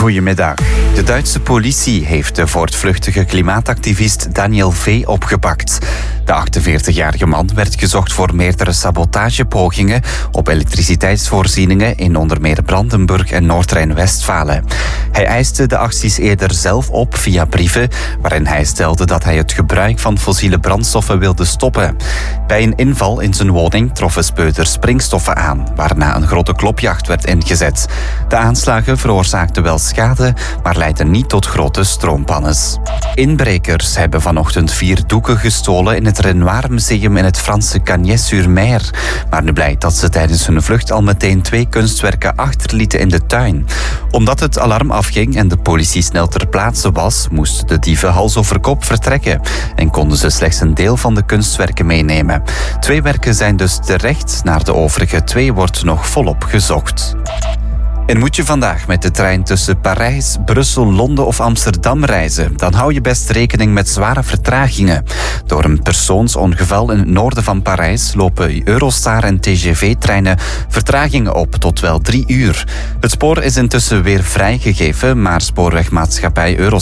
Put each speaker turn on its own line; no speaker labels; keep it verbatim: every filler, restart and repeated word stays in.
Goedemiddag. De Duitse politie heeft de voortvluchtige klimaatactivist Daniel V. opgepakt. De achtenveertigjarige man werd gezocht voor meerdere sabotagepogingen op elektriciteitsvoorzieningen in onder meer Brandenburg en Noord-Rijn-Westfalen. Hij eiste de acties eerder zelf op via brieven, waarin hij stelde dat hij het gebruik van fossiele brandstoffen wilde stoppen. Bij een inval in zijn woning troffen speuters springstoffen aan, waarna een grote klopjacht werd ingezet. De aanslagen veroorzaakten wel schade, maar leidden niet tot grote stroompannes. Inbrekers hebben vanochtend vier doeken gestolen in het Renoir Museum in het Franse Cagnes-sur-Mer. Maar nu blijkt dat ze tijdens hun vlucht al meteen twee kunstwerken achterlieten in de tuin. Omdat het alarm afging en de politie snel ter plaatse was, moesten de dieven hals over kop vertrekken en konden ze slechts een deel van de kunstwerken meenemen. Twee werken zijn dus terecht, naar de overige twee wordt nog volop gezocht. En moet je vandaag met de trein tussen Parijs, Brussel, Londen of Amsterdam reizen, dan hou je best rekening met zware vertragingen. Door een persoonsongeval in het noorden van Parijs lopen Eurostar en T G V-treinen vertragingen op tot wel drie uur. Het spoor is intussen weer vrijgegeven, maar spoorwegmaatschappij Eurostar